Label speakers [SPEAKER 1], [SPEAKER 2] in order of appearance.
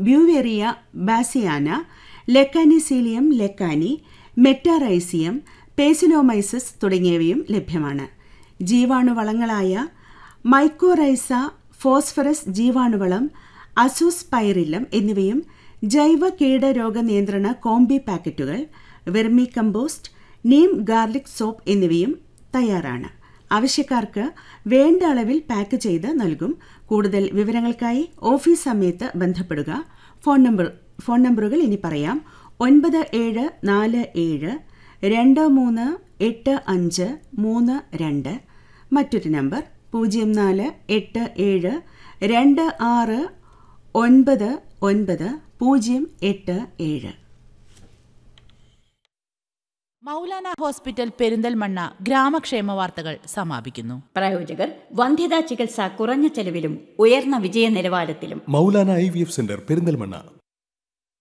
[SPEAKER 1] ബ്യൂവേറിയ bassiana, Lecanicillium lecanii, Metarhizium, പേസിനോമൈസിസ് തുടങ്ങിയവയും ലഭ്യമാണ്. ജീവാണുവളങ്ങളായ mycorrhiza, phosphorus ജീവാണുവളം, Azospirillum എന്നിവയും ജൈവ കീടരോഗ നിയന്ത്രണ കോംബി പാക്കറ്റുകൾ, vermi compost, Neem garlic soap എന്നിവയും തയ്യാറാണ്. ആവശ്യക്കാർക്ക് വേണ്ട അളവിൽ പാക്ക് ചെയ്ത് നൽകും. കൂടുതൽ വിവരങ്ങൾക്കായി ഓഫീസ് സമയത്ത് ബന്ധപ്പെടുക. ഫോൺ നമ്പറുകൾ ഇനി പറയാം: 9747238532, മറ്റൊരു നമ്പർ 048726999087.
[SPEAKER 2] മൗലാന ഹോസ്പിറ്റൽ പെരിന്തൽമണ്ണ ഗ്രാമക്ഷേമ വാർത്തകൾ സമാപിക്കുന്നു.
[SPEAKER 3] പ്രായോജകർ വന്ധ്യതാ ചികിത്സ കുറഞ്ഞ ചെലവിലും ഉയർന്ന വിജയ നിലവാരത്തിലും.
[SPEAKER 4] Maulana IVF centre Perinthalmanna.